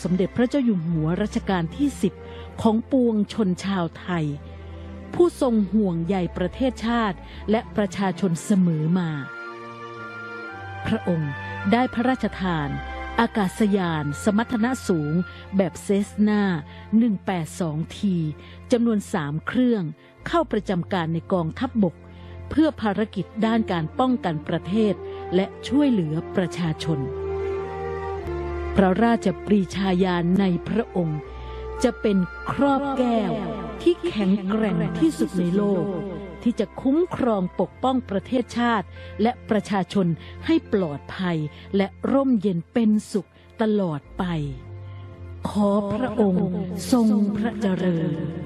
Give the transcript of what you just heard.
สมเด็จพระเจ้าอยู่หัวรัชกาลที่10ของปวงชนชาวไทยผู้ทรงห่วงใยประเทศชาติและประชาชนเสมอมาพระองค์ได้พระราชทานอากาศยานสมรรถนะสูงแบบเซสนา182 ทีจำนวน3 เครื่องเข้าประจำการในกองทัพบกเพื่อภารกิจด้านการป้องกันประเทศและช่วยเหลือประชาชนพระราชปรีชาญาณในพระองค์จะเป็นครอบแก้วที่แข็งแกร่งที่สุดในโลกที่จะคุ้มครองปกป้องประเทศชาติและประชาชนให้ปลอดภัยและร่มเย็นเป็นสุขตลอดไปขอพระองค์ทรงพระเจริญ